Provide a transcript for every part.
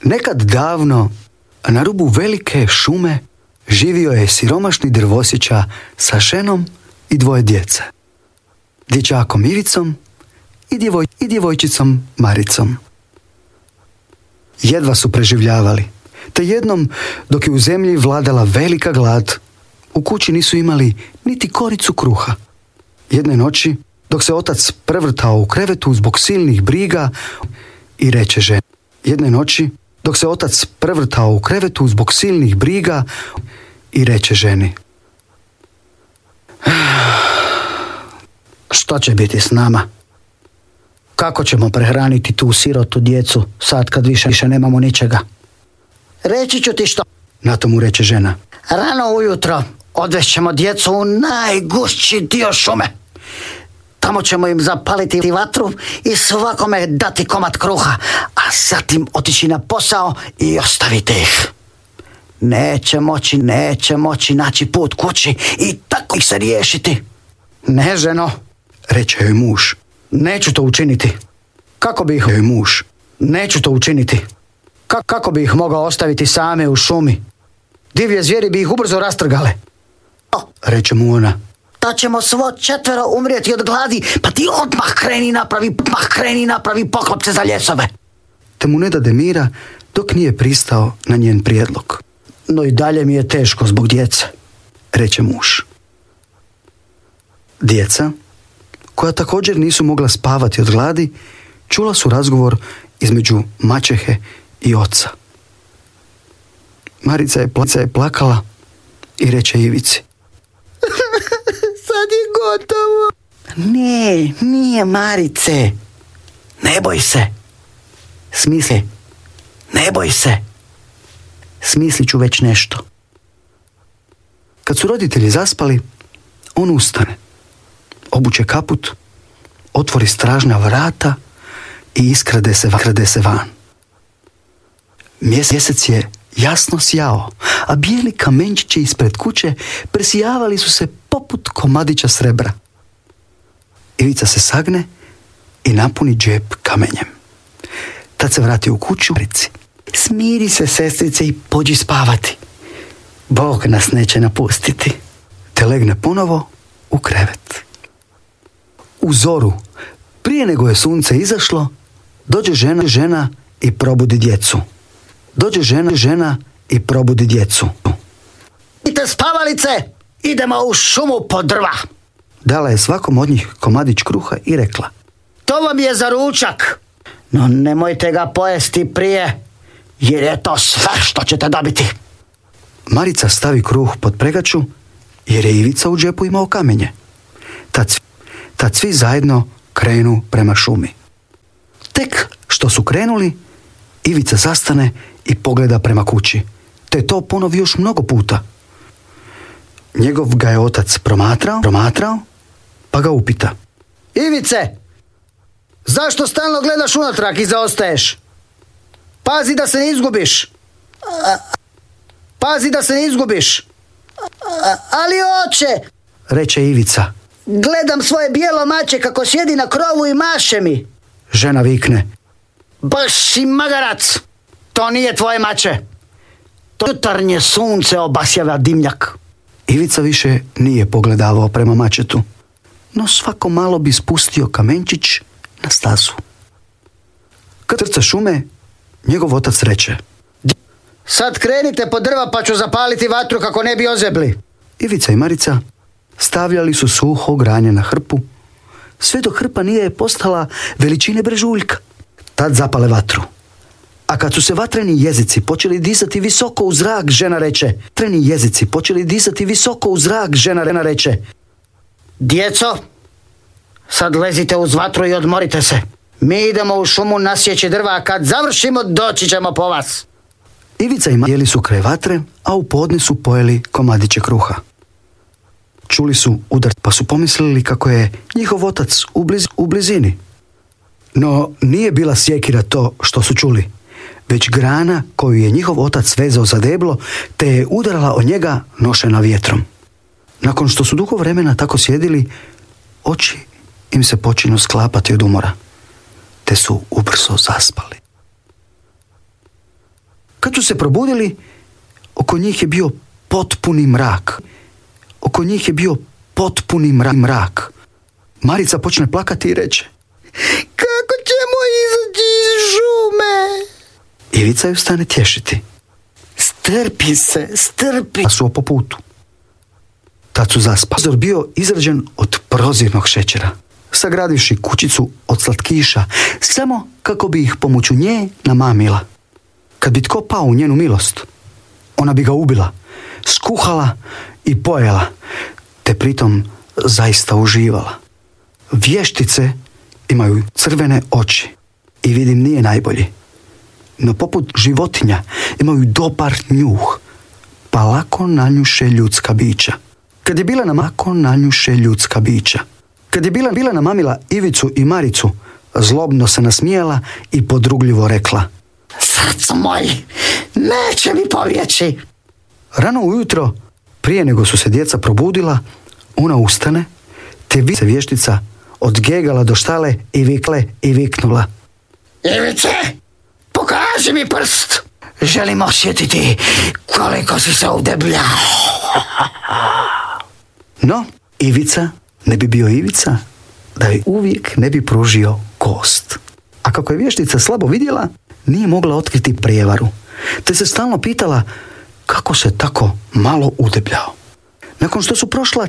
Nekad davno, na rubu velike šume, živio je siromašni drvosjeća sa ženom i 2 djece. Dječakom Ivicom i djevojčicom Maricom. Jedva su preživljavali, te jednom, dok je u zemlji vladala velika glad, u kući nisu imali niti koricu kruha. Jedne noći, dok se otac prevrtao u krevetu zbog silnih briga, i reče ženi. Jedne noći, dok se otac prevrtao u krevetu zbog silnih briga, i reče ženi: Što će biti s nama? Kako ćemo prehraniti tu sirotu djecu sad kad više nemamo ničega? Reći ću ti što. Na to mu reče žena: Rano ujutro odvešćemo djecu u najgušći dio šume. Tamo ćemo im zapaliti vatru i svakome dati komad kruha, a zatim otići na posao i ostavite ih. Neće moći naći put kući i tako ih se riješiti. Ne, ženo, reče joj muž, neću to učiniti. Kako bi ih joj muž? Neću to učiniti. Kako bi ih mogao ostaviti same u šumi? Divlje zvijeri bi ih ubrzo rastrgale. Reče mu ona: Ta ćemo svo 4 umrijeti od gladi, pa ti odmah kreni napravi poklopce za ljesove. Te mu ne dade mira dok nije pristao na njen prijedlog. No i dalje mi je teško zbog djece, reče muž. Djeca, koja također nisu mogla spavati od gladi, čula su razgovor između maćehe i oca. Marica je plakala i reče Ivici: Sad je gotovo. Ne, nije, Marice. Ne boj se. Ne boj se. Smislit ću već nešto. Kad su roditelji zaspali, on ustane, obuče kaput, otvori stražna vrata i iskrade se van. Mjesec je jasno sjao, a bijeli kamenčići ispred kuće presijavali su se poput komadića srebra. Ivica se sagne i napuni džep kamenjem. Tad se vrati u kuću. Smiri se, sestrice, i pođi spavati. Bog nas neće napustiti. Te legne ponovo u krevet. U zoru, prije nego je sunce izašlo, dođe žena i probudi djecu. Idite spavalice, idemo u šumu po drva. Dala je svakom od njih komadić kruha i rekla: To vam je za ručak, no nemojte ga pojesti prije, jer je to sve što ćete dobiti. Marica stavi kruh pod pregaču, jer je Ivica u džepu imao kamenje. Tad svi zajedno krenu prema šumi. Tek što su krenuli, Ivica zastane i pogleda prema kući, te to ponovi još mnogo puta. Njegov ga je otac promatrao, pa ga upita: Ivice, zašto stalno gledaš unatrag i zaostaješ? Pazi da se ne izgubiš. Ali oče, reče Ivica. Gledam svoje bijelo mače kako sjedi na krovu i maše mi. Žena vikne: Baš si magarac, to nije tvoje mače. To jutarnje sunce obasjava dimnjak. Ivica više nije pogledavao prema mačetu, no svako malo bi spustio kamenčić na stazu. Kad trca šume, njegov otac reče: Sad krenite po drva pa ću zapaliti vatru kako ne bi ozebli. Ivica i Marica stavljali su suho granje na hrpu, sve dok hrpa nije postala veličine brežuljka. Tad zapale vatru. A kad su se vatreni jezici počeli dizati visoko u zrak, žena reče: Djeco, sad lezite uz vatru i odmorite se. Mi idemo u šumu nasjeći drva, a kad završimo doći ćemo po vas. Ivica i jeli su kraj vatre, a u podne su pojeli komadiće kruha. Čuli su udar, pa su pomislili kako je njihov otac u blizini. No nije bila sjekira to što su čuli, već grana koju je njihov otac vezao za deblo, te je udarala od njega nošena vjetrom. Nakon što su dugo vremena tako sjedili, oči im se počinu sklapati od umora, te su ubrzo zaspali. Kad su se probudili, oko njih je bio potpuni mrak. Oko njih je bio potpuni mrak. Marica počne plakati i reče: Kako ćemo izaći iz šume? Ivica ju stane tješiti. Strpi. Pa su po putu. Tad su zaspali. Prozor bio izrađen od prozirnog šećera, sagradivši kućicu od slatkiša, samo kako bi ih pomoću nje namamila. Kad bi tko pao u njenu milost, ona bi ga ubila, skuhala i pojela, te pritom zaista uživala. Vještice imaju crvene oči i vidim nije najbolji, no poput životinja imaju dobar njuh, pa lako nanjuše ljudska bića. Kad je bila namamila Ivicu i Maricu, zlobno se nasmijala i podrugljivo rekla: Srce moj, neće mi povjeći. Rano ujutro, prije nego su se djeca probudila, ona ustane, te vidi se vještica odgegala do štale i viknula: Ivice, pokaži mi prst. Želim osjetiti koliko si se udebljao. No, Ivica ne bi bio Ivica da joj uvijek ne bi pružio kost. A kako je vještica slabo vidjela, nije mogla otkriti prijevaru, te se stalno pitala kako se tako malo udebljao. Nakon što su prošla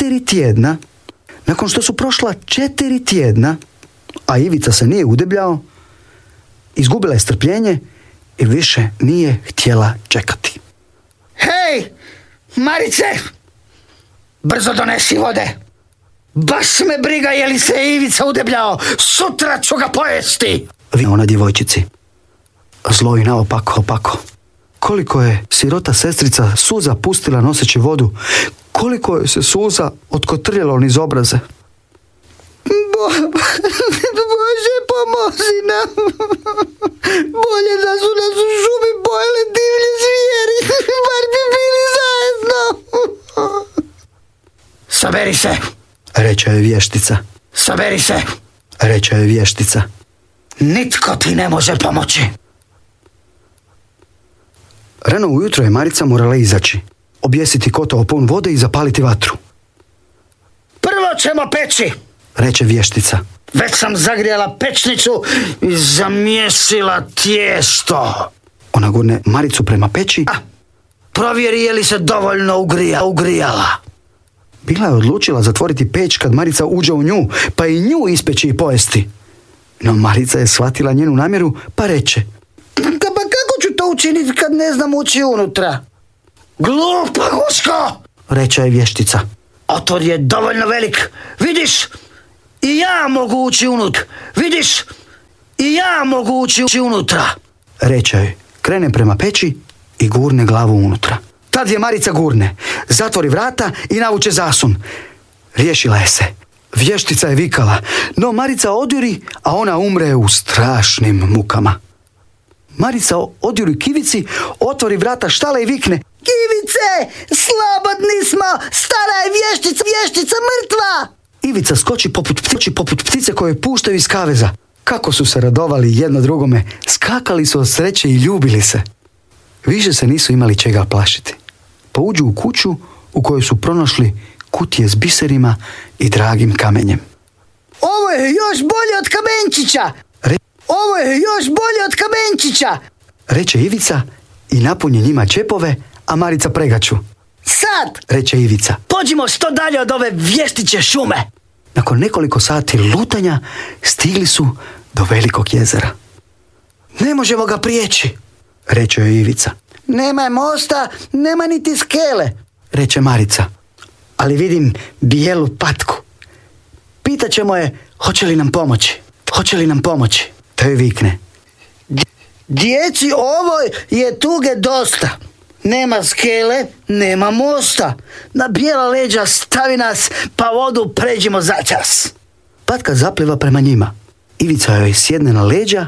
4 tjedna, a Ivica se nije udebljao, izgubila je strpljenje i više nije htjela čekati. Hej, Marice, brzo donesi vode. Baš me briga je li se Ivica udebljao, sutra ću ga pojesti. Ona djevojčici. Zlo i naopako. Koliko je sirota sestrica suza pustila noseći vodu, koliko je se suza otkotrljalo niz obraze. Bože, pomozi nam. Bolje da su nas u šumi pojele divlje zvijeri, bar bi bili zajedno. Saberi se, reče joj vještica. Nitko ti ne može pomoći. Rano ujutro je Marica morala izaći, objesiti kotao pun vode i zapaliti vatru. Prvo ćemo peći, reče vještica. Već sam zagrijala pečnicu i zamjesila tijesto. Ona gurne Maricu prema peći. Provjeri je li se dovoljno ugrijala. Bila je odlučila zatvoriti peć kad Marica uđe u nju, pa i nju ispeći i pojesti. No Marica je shvatila njenu namjeru, pa reče: Pa kako ću to učiniti kad ne znam ući unutra? Glupa guško, reče je vještica. Otvor je dovoljno velik, vidiš? I ja mogu ući unutra. Reče joj, krene prema peći i gurne glavu unutra. Tad je Marica gurne, zatvori vrata i navuče zasun. Riješila je se. Vještica je vikala, no Marica odjuri, a ona umre u strašnim mukama. Marica odjuri k Ivici, otvori vrata štale i vikne: Ivice, slobodni smo, stara je vještica mrtva! Ivica skoči poput ptice koje puštaju iz kaveza. Kako su se radovali jedno drugome, skakali su od sreće i ljubili se. Više se nisu imali čega plašiti. Pa uđu u kuću u kojoj su pronašli kutije s biserima i dragim kamenjem. Ovo je još bolje od kamenčića! Reče Ivica i napunje njima čepove, a Marica pregaču. Sad, reče Ivica, pođimo što dalje od ove vještiće šume. Nakon nekoliko sati lutanja stigli su do velikog jezera. Ne možemo ga prijeći, reče joj Ivica. Nema mosta, nema niti skele, reče Marica. Ali vidim bijelu patku. Pitaćemo je hoće li nam pomoći. To joj vikne: Djeci, ovo je tuge dosta. Nema skele, nema mosta. Na bijela leđa stavi nas, pa vodu pređimo začas. Patka zapliva prema njima. Ivica joj sjedne na leđa,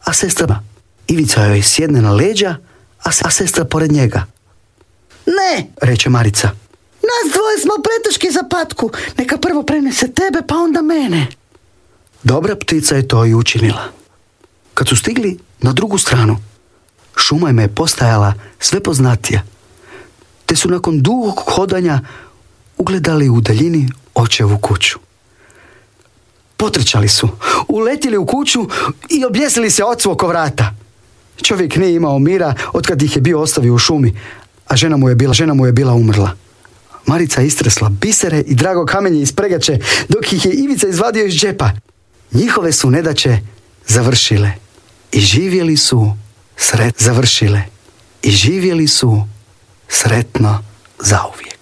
a sestra pored njega. Ne, reče Marica. Nas dvoje smo preteški za patku. Neka prvo prenese tebe, pa onda mene. Dobra ptica je to i učinila. Kad su stigli na drugu stranu, Šuma im je postajala sve poznatija, te su nakon dugog hodanja ugledali u daljini očevu kuću. Potrčali su, uletili u kuću i objesili se ocu oko vrata. Čovjek nije imao mira otkad ih je bio ostavio u šumi, a žena mu je bila umrla. Marica istresla bisere i drago kamenje iz pregače, dok ih je Ivica izvadio iz džepa. Njihove su nedaće završile i živjeli su sretno zauvijek.